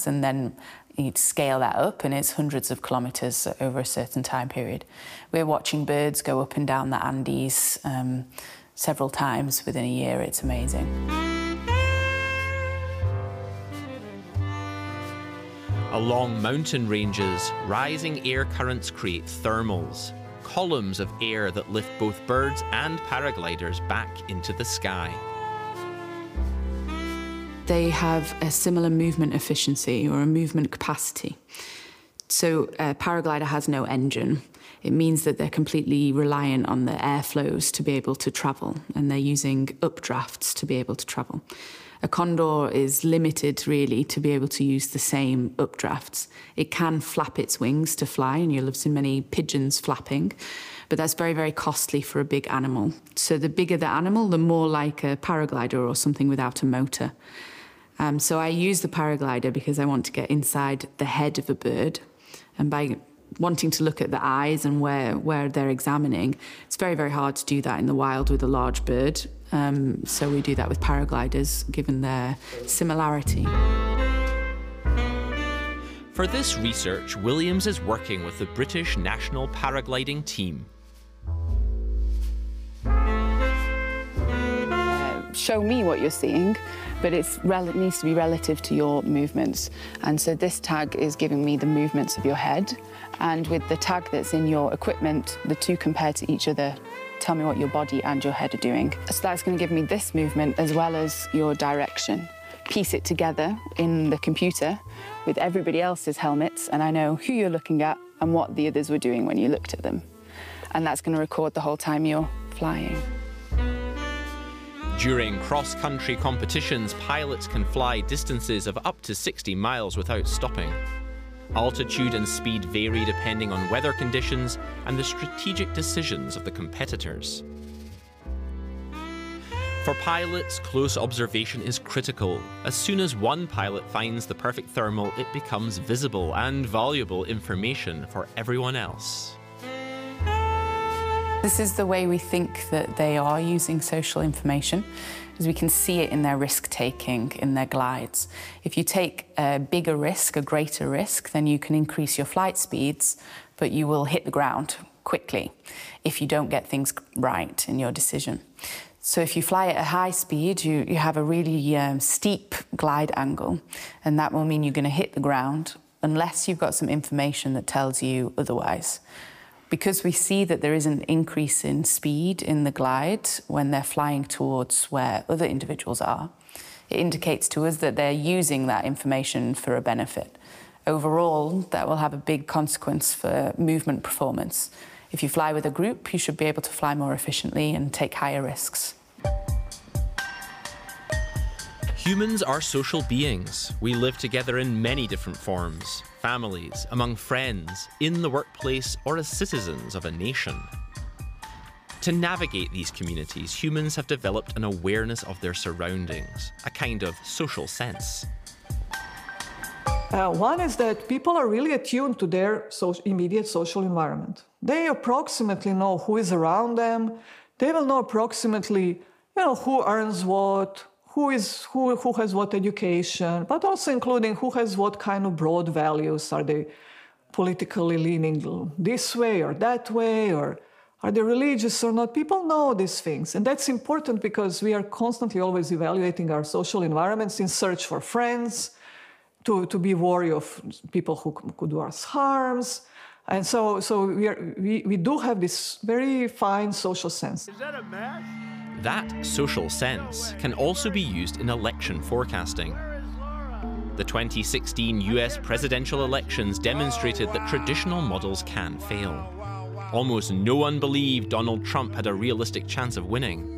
max, and then you scale that up, and it's hundreds of kilometres over a certain time period. We're watching birds go up and down the Andes several times within a year. It's amazing. Along mountain ranges, rising air currents create thermals, columns of air that lift both birds and paragliders back into the sky. They have a similar movement efficiency or a movement capacity. So a paraglider has no engine. It means that they're completely reliant on the airflows to be able to travel, and they're using updrafts to be able to travel. A condor is limited, really, to be able to use the same updrafts. It can flap its wings to fly, and you'll have seen many pigeons flapping, but that's very, very costly for a big animal. So the bigger the animal, the more like a paraglider or something without a motor. So I use the paraglider because I want to get inside the head of a bird, and by wanting to look at the eyes and where they're examining, it's very, very hard to do that in the wild with a large bird. So we do that with paragliders, given their similarity. For this research, Williams is working with the British National Paragliding Team. Show me what you're seeing, but it needs to be relative to your movements. And so this tag is giving me the movements of your head, and with the tag that's in your equipment, the two compare to each other. Tell me what your body and your head are doing. So that's going to give me this movement as well as your direction. Piece it together in the computer with everybody else's helmets, and I know who you're looking at and what the others were doing when you looked at them. And that's going to record the whole time you're flying. During cross-country competitions, pilots can fly distances of up to 60 miles without stopping. Altitude and speed vary depending on weather conditions and the strategic decisions of the competitors. For pilots, close observation is critical. As soon as one pilot finds the perfect thermal, it becomes visible and valuable information for everyone else. This is the way we think that they are using social information, is we can see it in their risk-taking, in their glides. If you take a bigger risk, a greater risk, then you can increase your flight speeds, but you will hit the ground quickly if you don't get things right in your decision. So if you fly at a high speed, you have a really steep glide angle, and that will mean you're going to hit the ground unless you've got some information that tells you otherwise. Because we see that there is an increase in speed in the glide when they're flying towards where other individuals are, it indicates to us that they're using that information for a benefit. Overall, that will have a big consequence for movement performance. If you fly with a group, you should be able to fly more efficiently and take higher risks. Humans are social beings. We live together in many different forms. Families, among friends, in the workplace, or as citizens of a nation. To navigate these communities, humans have developed an awareness of their surroundings, a kind of social sense. One is that people are really attuned to their immediate social environment. They approximately know who is around them. They will know approximately, who earns what, who has what education, but also including who has what kind of broad values. Are they politically leaning this way or that way, or are they religious or not? People know these things, and that's important because we are constantly always evaluating our social environments in search for friends, to be wary of people who could do us harms. And so we do have this very fine social sense. Is that a match? That social sense can also be used in election forecasting. The 2016 US presidential elections demonstrated that traditional models can fail. Almost no one believed Donald Trump had a realistic chance of winning.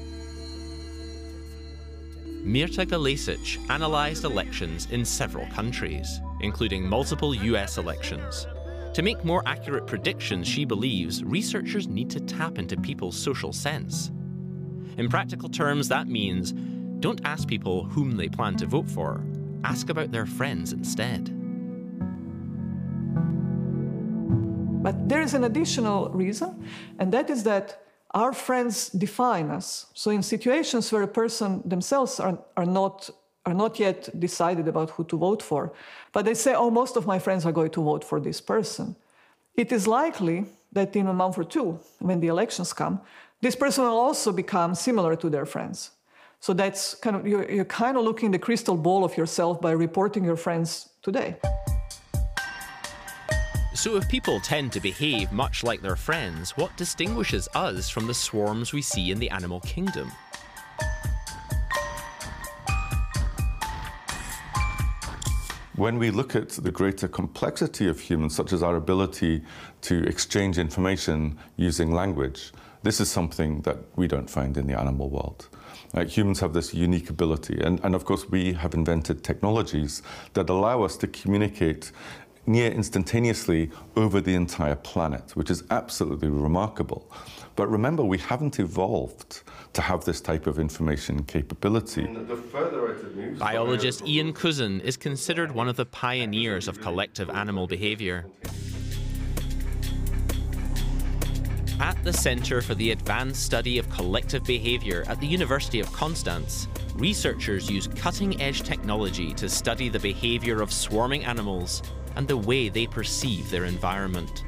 Mirta Galesic analysed elections in several countries, including multiple US elections. To make more accurate predictions, she believes researchers need to tap into people's social sense. In practical terms, that means don't ask people whom they plan to vote for. Ask about their friends instead. But there is an additional reason, and that is that our friends define us. So in situations where a person themselves are not are not yet decided about who to vote for, but they say, oh, most of my friends are going to vote for this person. It is likely that in a month or two, when the elections come, this person will also become similar to their friends. So that's kind of, you're kind of looking the crystal ball of yourself by reporting your friends today. So if people tend to behave much like their friends, what distinguishes us from the swarms we see in the animal kingdom? When we look at the greater complexity of humans, such as our ability to exchange information using language, this is something that we don't find in the animal world. Humans have this unique ability, and of course we have invented technologies that allow us to communicate near instantaneously over the entire planet, which is absolutely remarkable. But remember, we haven't evolved to have this type of information capability. Biologist Ian Cousin is considered one of the pioneers of collective animal behaviour. At the Centre for the Advanced Study of Collective Behaviour at the University of Constance, researchers use cutting-edge technology to study the behaviour of swarming animals and the way they perceive their environment.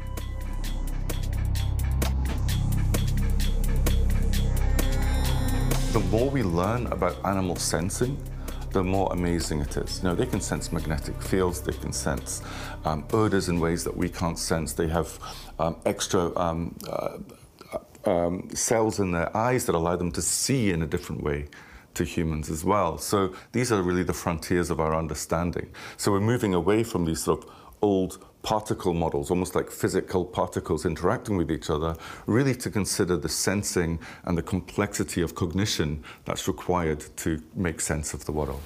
The more we learn about animal sensing, the more amazing it is. You know, they can sense magnetic fields, they can sense odors in ways that we can't sense. They have extra cells in their eyes that allow them to see in a different way to humans as well. So these are really the frontiers of our understanding. So we're moving away from these sort of old particle models, almost like physical particles interacting with each other, really to consider the sensing and the complexity of cognition that's required to make sense of the world.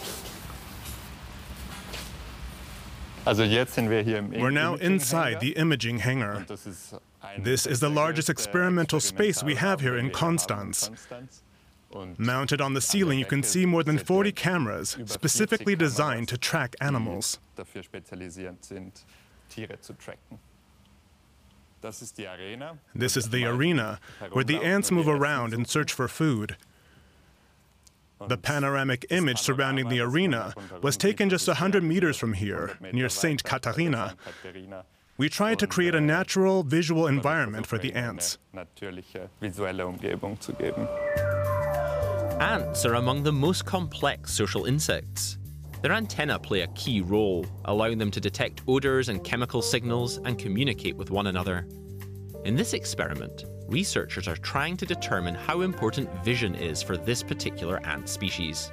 We're now inside the imaging hangar. This is the largest experimental space we have here in Konstanz. Mounted on the ceiling, you can see more than 40 cameras specifically designed to track animals. This is the arena, where the ants move around and search for food. The panoramic image surrounding the arena was taken just 100 meters from here, near St. Katharina. We tried to create a natural visual environment for the ants. Ants are among the most complex social insects. Their antennae play a key role, allowing them to detect odours and chemical signals and communicate with one another. In this experiment, researchers are trying to determine how important vision is for this particular ant species.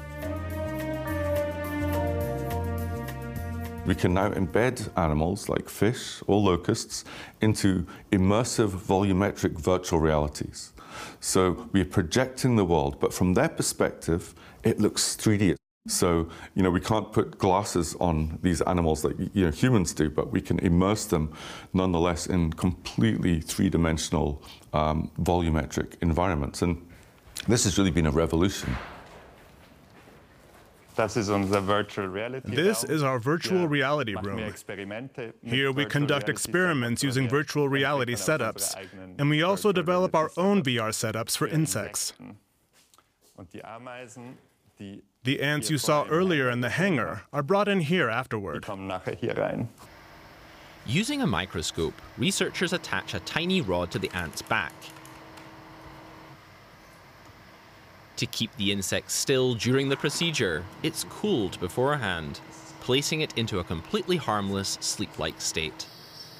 We can now embed animals like fish or locusts into immersive volumetric virtual realities. So we're projecting the world, but from their perspective, it looks 3D. So, you know, we can't put glasses on these animals like, you know, humans do, but we can immerse them nonetheless in completely three-dimensional volumetric environments. And this has really been a revolution. This is our virtual reality room. Here we conduct experiments using virtual reality setups, and we also develop our own VR setups for insects. The ants you saw earlier in the hangar are brought in here afterward. Using a microscope, researchers attach a tiny rod to the ant's back. To keep the insect still during the procedure, it's cooled beforehand, placing it into a completely harmless, sleep-like state.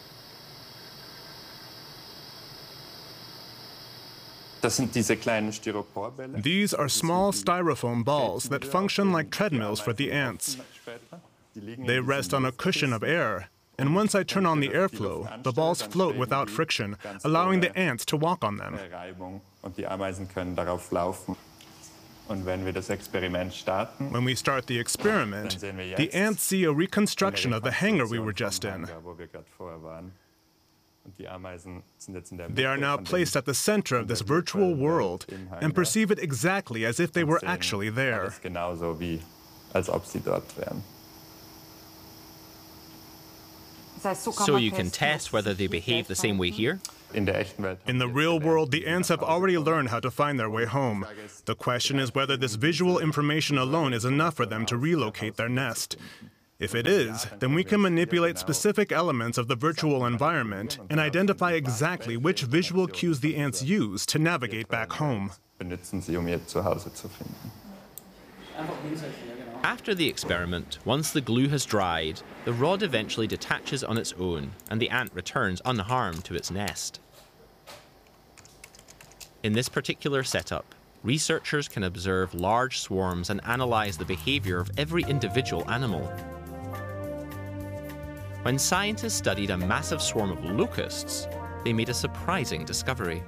These are small styrofoam balls that function like treadmills for the ants. They rest on a cushion of air, and once I turn on the airflow, the balls float without friction, allowing the ants to walk on them. When we start the experiment, the ants see a reconstruction of the hangar we were just in. They are now placed at the center of this virtual world and perceive it exactly as if they were actually there. So you can test whether they behave the same way here? In the real world, the ants have already learned how to find their way home. The question is whether this visual information alone is enough for them to relocate their nest. If it is, then we can manipulate specific elements of the virtual environment and identify exactly which visual cues the ants use to navigate back home. After the experiment, once the glue has dried, the rod eventually detaches on its own and the ant returns unharmed to its nest. In this particular setup, researchers can observe large swarms and analyze the behavior of every individual animal. When scientists studied a massive swarm of locusts, they made a surprising discovery.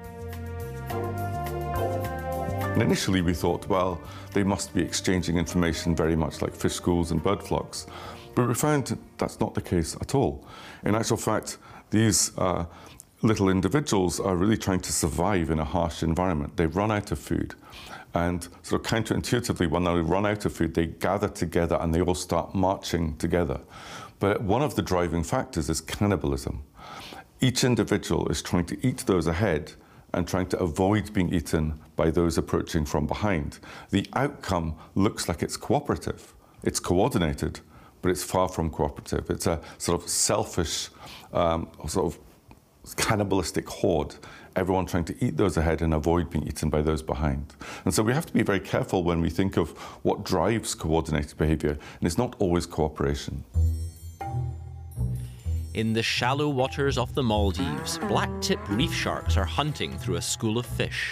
And initially we thought, well, they must be exchanging information very much like fish schools and bird flocks. But we found that's not the case at all. In actual fact, these little individuals are really trying to survive in a harsh environment. They run out of food. And sort of counterintuitively, when they run out of food, they gather together and they all start marching together. But one of the driving factors is cannibalism. Each individual is trying to eat those ahead and trying to avoid being eaten by those approaching from behind. The outcome looks like it's cooperative. It's coordinated, but it's far from cooperative. It's a sort of selfish, sort of cannibalistic horde, everyone trying to eat those ahead and avoid being eaten by those behind. And so we have to be very careful when we think of what drives coordinated behavior, and it's not always cooperation. In the shallow waters off the Maldives, black-tip reef sharks are hunting through a school of fish.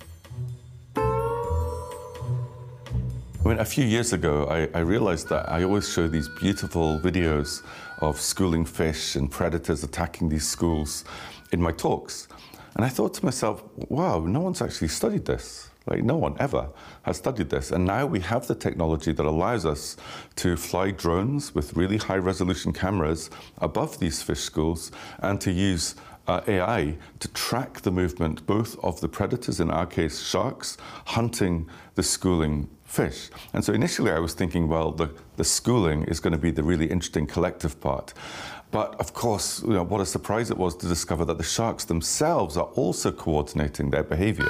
I mean, a few years ago, I realized that I always show these beautiful videos of schooling fish and predators attacking these schools in my talks. And I thought to myself, wow, no one's actually studied this. Like, no one ever has studied this. And now we have the technology that allows us to fly drones with really high-resolution cameras above these fish schools and to use AI to track the movement both of the predators, in our case sharks, hunting the schooling fish. And so initially I was thinking, well, the schooling is going to be the really interesting collective part. But of course, you know, what a surprise it was to discover that the sharks themselves are also coordinating their behavior.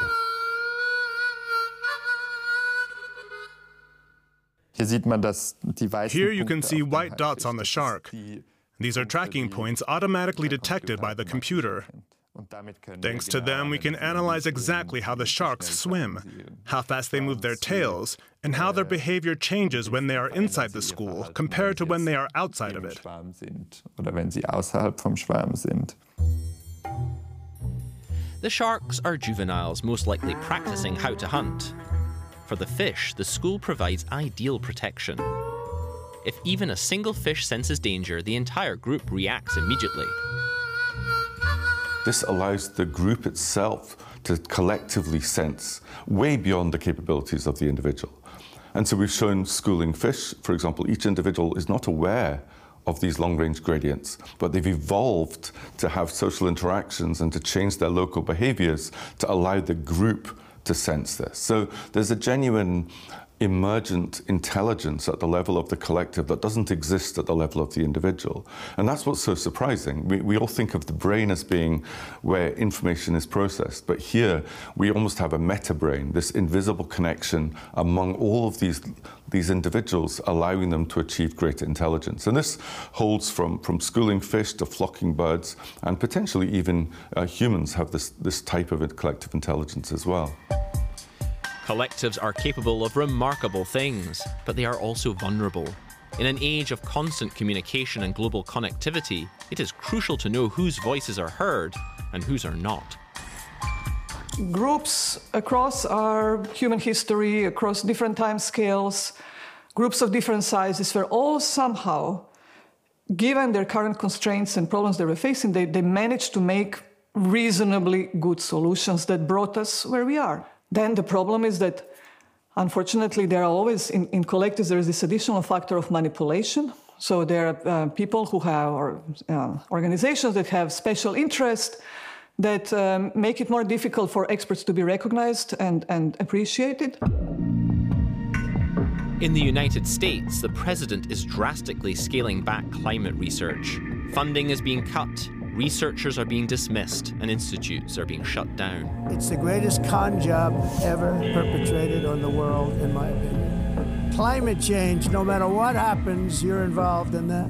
Here you can see white dots on the shark. These are tracking points automatically detected by the computer. Thanks to them, we can analyze exactly how the sharks swim, how fast they move their tails, and how their behavior changes when they are inside the school compared to when they are outside of it. The sharks are juveniles most likely practicing how to hunt. For the fish, the school provides ideal protection. If even a single fish senses danger, the entire group reacts immediately. This allows the group itself to collectively sense way beyond the capabilities of the individual. And so we've shown schooling fish, for example, each individual is not aware of these long-range gradients, but they've evolved to have social interactions and to change their local behaviors to allow the group to sense this. So there's a genuine emergent intelligence at the level of the collective that doesn't exist at the level of the individual. And that's what's so surprising. We all think of the brain as being where information is processed, but here we almost have a meta-brain, this invisible connection among all of these individuals, allowing them to achieve greater intelligence. And this holds from schooling fish to flocking birds, and potentially even humans have this type of collective intelligence as well. Collectives are capable of remarkable things, but they are also vulnerable. In an age of constant communication and global connectivity, it is crucial to know whose voices are heard and whose are not. Groups across our human history, across different time scales, groups of different sizes, were all somehow, given their current constraints and problems they were facing, they managed to make reasonably good solutions that brought us where we are. Then the problem is that, unfortunately, there are always, in collectives, there is this additional factor of manipulation. So there are people who have, or organizations that have special interest that make it more difficult for experts to be recognized and appreciated. In the United States, the president is drastically scaling back climate research. Funding is being cut, researchers are being dismissed, and institutes are being shut down. It's the greatest con job ever perpetrated on the world, in my opinion. Climate change, no matter what happens, you're involved in that.